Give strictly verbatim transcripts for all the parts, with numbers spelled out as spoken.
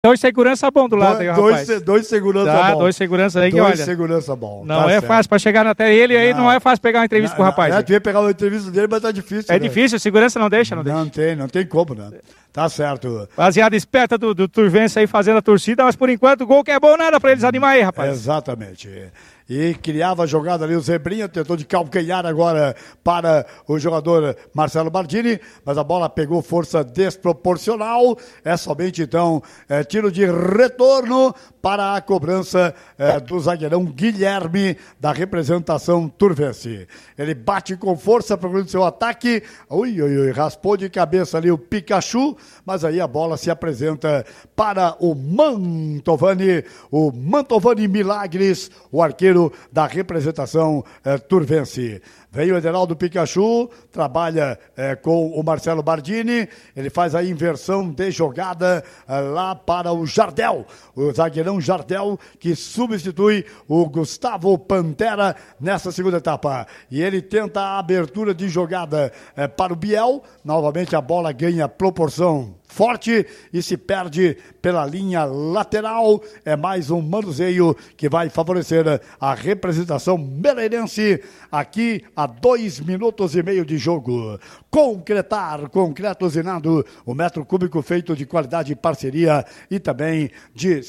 dois segurança bom do lado dois, aí, dois, rapaz. Dois segurança tá, bom. Dois segurança aí que dois olha. segurança bom. Não tá é certo. fácil, pra chegar até ele aí não, não é fácil pegar uma entrevista não, com o rapaz. É, tu ia pegar uma entrevista dele, mas tá difícil. É né? difícil, segurança não deixa, não, não deixa. Não tem, não tem como, né? Tá certo. Rapaziada esperta do, do Turvense aí fazendo a torcida, mas por enquanto o gol que é bom nada pra eles animar aí, rapaz. Exatamente. E criava a jogada ali, o Zebrinha tentou de calcanhar agora para o jogador Marcelo Bardini, mas a bola pegou força desproporcional. É somente então é, tiro de retorno para a cobrança é, do zagueirão Guilherme da representação turvense. Ele bate com força procurando seu ataque. Ui, ui, ui, raspou de cabeça ali o Pikachu, mas aí a bola se apresenta para o Mantovani, o Mantovani Milagres, o arqueiro da representação eh, turvense. Veio o Ederaldo Pikachu, trabalha eh, com o Marcelo Bardini, ele faz a inversão de jogada eh, lá para o Jardel, o zagueirão Jardel, que substitui o Gustavo Pantera nessa segunda etapa. E ele tenta a abertura de jogada eh, para o Biel, novamente a bola ganha proporção forte e se perde pela linha lateral. É mais um manuseio que vai favorecer a representação meleirense aqui a dois minutos e meio de jogo. Concretar, concreto usinado, o metro cúbico feito de qualidade, parceria e também de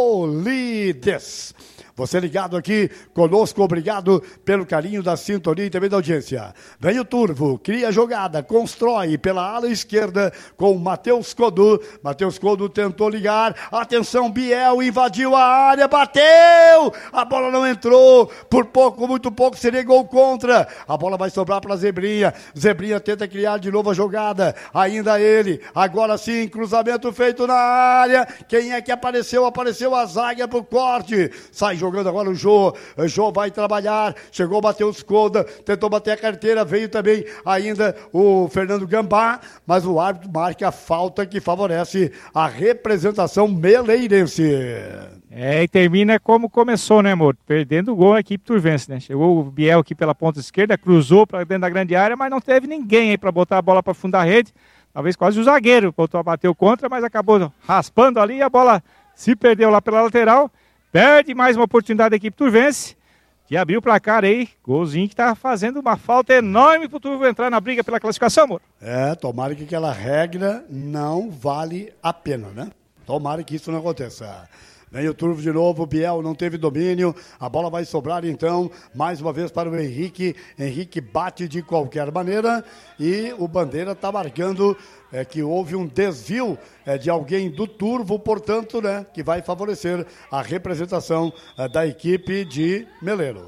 solidez. Você ligado aqui conosco, obrigado pelo carinho da sintonia e também da audiência. Vem o Turvo, cria jogada, constrói pela ala esquerda com o Matheus Codu. Matheus Codu tentou ligar, atenção, Biel invadiu a área, bateu! A bola não entrou, por pouco, muito pouco, seria gol contra. A bola vai sobrar para Zebrinha. Zebrinha tenta criar de novo a jogada, ainda ele, agora sim, cruzamento feito na área. Quem é que apareceu? Apareceu a zaga pro corte. Sai jogando. Jogando agora o Jô, o Jô vai trabalhar, chegou o Matheus Coda, tentou bater a carteira, veio também ainda o Fernando Gambá, mas o árbitro marca a falta que favorece a representação meleirense. É, e termina como começou, né, amor? Perdendo o gol a equipe turvense, né? Chegou o Biel aqui pela ponta esquerda, cruzou para dentro da grande área, mas não teve ninguém aí para botar a bola para fundar a rede, talvez quase o zagueiro, botou a bater contra, mas acabou raspando ali e a bola se perdeu lá pela lateral. Perde mais uma oportunidade da equipe turvense de abrir o placar aí. Golzinho que tá fazendo uma falta enorme pro Turvo entrar na briga pela classificação, amor. É, tomara que aquela regra não vale a pena, né? Tomara que isso não aconteça. Vem o Turvo de novo, o Biel não teve domínio, a bola vai sobrar então, mais uma vez para o Henrique, Henrique bate de qualquer maneira e o Bandeira está marcando é, que houve um desvio é, de alguém do Turvo, portanto, né, que vai favorecer a representação é, da equipe de Meleiro.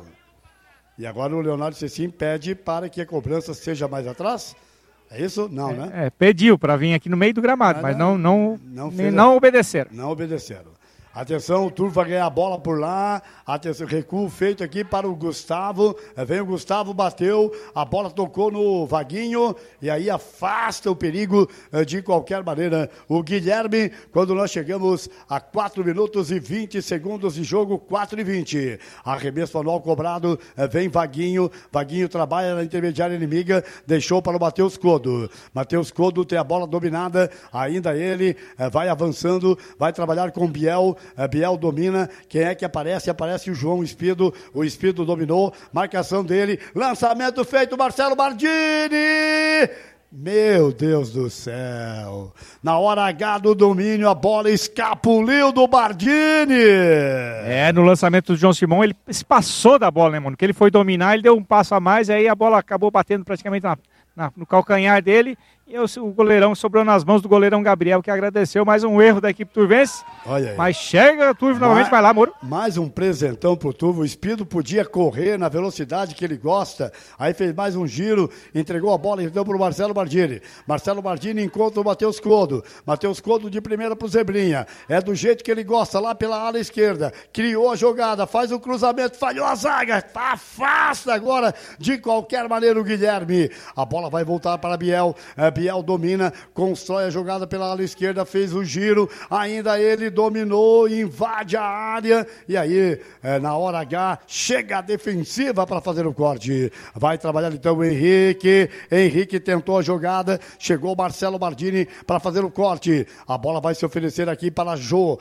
E agora o Leonardo Cecim pede para que a cobrança seja mais atrás. É isso? Não, é, né? É, pediu para vir aqui no meio do gramado, ah, mas não, não, não, não, não obedeceram. Não obedeceram. Atenção, o Turvo vai ganhar a bola por lá. Atenção, recuo feito aqui para o Gustavo. Vem o Gustavo, bateu. A bola tocou no Vaguinho. E aí afasta o perigo de qualquer maneira. O Guilherme, quando nós chegamos a quatro minutos e vinte segundos de jogo, quatro e vinte. Arremesso manual cobrado. Vem Vaguinho. Vaguinho trabalha na intermediária inimiga. Deixou para o Matheus Codo. Matheus Codo tem a bola dominada. Ainda ele vai avançando. Vai trabalhar com o Biel. Biel domina, quem é que aparece? Aparece o João Espido, o Espido dominou, marcação dele, lançamento feito, Marcelo Bardini! Meu Deus do céu, na hora H do domínio, a bola escapuliu do Bardini! É, no lançamento do João Simão, ele se passou da bola, né, mano? Que ele foi dominar, ele deu um passo a mais, aí a bola acabou batendo praticamente na, na, no calcanhar dele, e o, o goleirão sobrou nas mãos do goleirão Gabriel, que agradeceu mais um erro da equipe turvense. Olha aí. Mas chega o Turvo novamente, vai lá, Moro. Mais um presentão pro Turvo. O Espido podia correr na velocidade que ele gosta. Aí fez mais um giro, entregou a bola e deu pro Marcelo Bardini. Marcelo Bardini encontra o Matheus Codo. Matheus Codo de primeira pro Zebrinha. É do jeito que ele gosta, lá pela ala esquerda. Criou a jogada, faz o cruzamento, falhou a zaga. Afasta agora, de qualquer maneira, o Guilherme. A bola vai voltar para Biel. É, Biel domina, constrói a jogada pela ala esquerda, fez o giro, ainda ele dominou, invade a área, e aí, é, na hora H, chega a defensiva para fazer o corte. Vai trabalhar então o Henrique, Henrique tentou a jogada, chegou o Marcelo Bardini para fazer o corte. A bola vai se oferecer aqui para Jô,